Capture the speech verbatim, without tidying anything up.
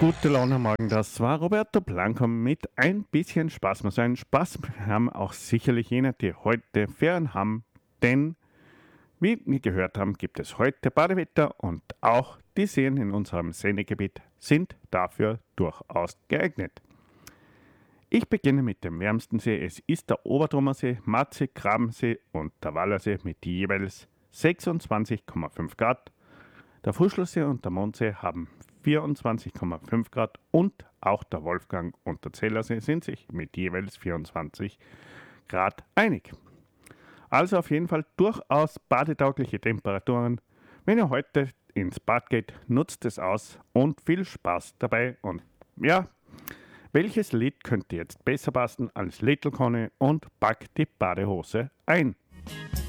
Gute Laune am Morgen, das war Roberto Blanco mit ein bisschen Spaß muss sein. Spaß haben auch sicherlich jene, die heute Ferien haben, denn wie wir gehört haben, gibt es heute Badewetter und auch die Seen in unserem Sendegebiet sind dafür durchaus geeignet. Ich beginne mit dem wärmsten See. Es ist der Obertrommersee, Marzee, Grabensee und der Wallersee mit jeweils sechsundzwanzig Komma fünf Grad. Der Fuschlersee und der Mondsee haben vierundzwanzig Komma fünf Grad und auch der Wolfgang und der Zellersee sind sich mit jeweils vierundzwanzig Grad einig. Also auf jeden Fall durchaus badetaugliche Temperaturen. Wenn ihr heute ins Bad geht, nutzt es aus und viel Spaß dabei. Und ja, welches Lied könnte jetzt besser passen als Little Conny und Pack die Badehose ein?